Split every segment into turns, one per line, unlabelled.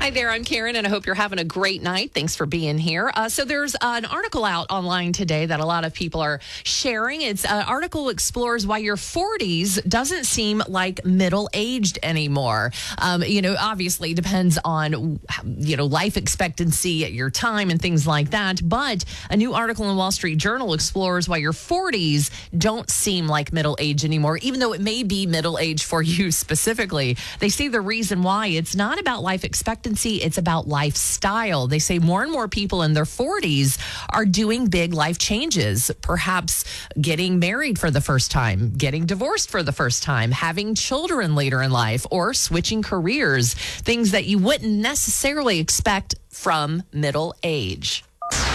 Hi there, I'm Karen, and I hope you're having a great night. Thanks for being here. So there's an article out online today that a lot of people are sharing. It's an article explores why your 40s doesn't seem like middle-aged anymore. Obviously depends on, life expectancy at your time and things like that. But a new article in Wall Street Journal explores why your 40s don't seem like middle age anymore, even though it may be middle age for you specifically. They say the reason why it's not about life expectancy, it's about lifestyle. They say more and more people in their 40s are doing big life changes, perhaps getting married for the first time, getting divorced for the first time, having children later in life, or switching careers, things that you wouldn't necessarily expect from middle age.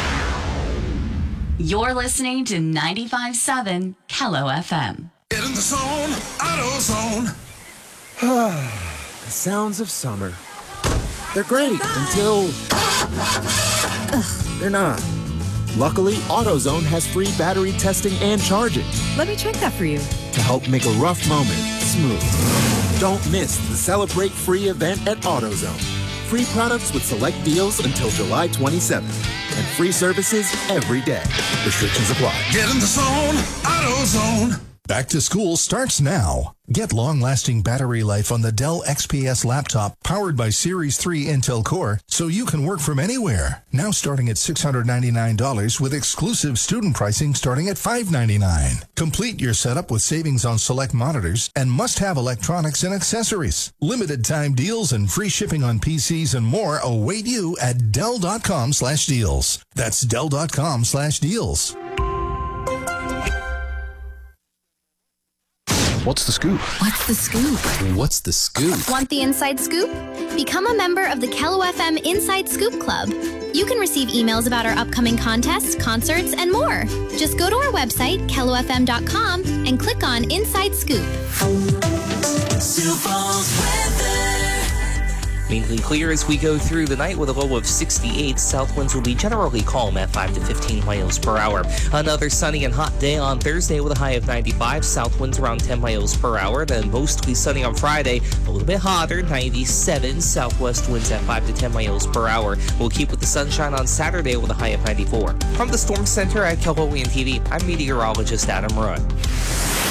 You're listening to 95.7 Kello FM.
Get in the zone, AutoZone.
The sounds of summer. They're great until they're not. Luckily, AutoZone has free battery testing and charging
Let me check that for you.
to help make a rough moment smooth. Don't miss the Celebrate Free event at AutoZone. Free products with select deals until July 27th. And free services every day. Restrictions apply.
Get in the zone, AutoZone.
Back to school starts now. Get long-lasting battery life on the Dell XPS laptop powered by Series 3 Intel Core so you can work from anywhere. Now starting at $699 with exclusive student pricing starting at $599. Complete your setup with savings on select monitors and must-have electronics and accessories. Limited time deals and free shipping on PCs and more await you at Dell.com/deals. That's Dell.com/deals.
What's the scoop?
What's the scoop?
What's the scoop?
Want the inside scoop? Become a member of the Kello FM Inside Scoop Club. You can receive emails about our upcoming contests, concerts, and more. Just go to our website, kellofm.com, and click on Inside Scoop.
Mainly clear as we go through the night with a low of 68. South winds will be generally calm at 5 to 15 miles per hour. Another sunny and hot day on Thursday with a high of 95. South winds around 10 miles per hour. Then mostly sunny on Friday, a little bit hotter, 97. Southwest winds at 5 to 10 miles per hour. We'll keep with the sunshine on Saturday with a high of 94. From the Storm Center at KELO TV, I'm meteorologist Adam Rudd.